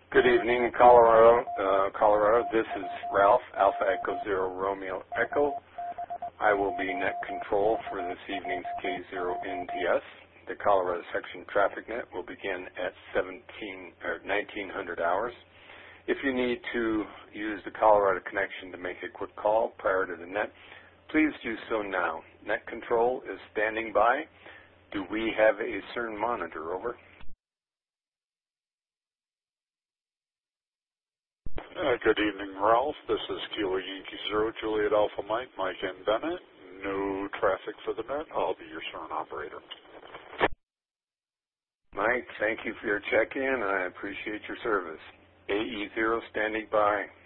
Good evening, Colorado. This is Ralph, Alpha Echo Zero Romeo Echo. I will be net control for this evening's K0NTS. The Colorado section traffic net will begin at 1900 hours. If you need to use the Colorado connection to make a quick call prior to the net, please do so now. Net control is standing by. Do we have a CERN monitor? Over. Good evening, Ralph. This is Kilo Yankee Zero, Juliet Alpha Mike, Mike and Bennett. No traffic for the net. I'll be your CERN operator. Mike, thank you for your check-in. I appreciate your service. AE0 standing by.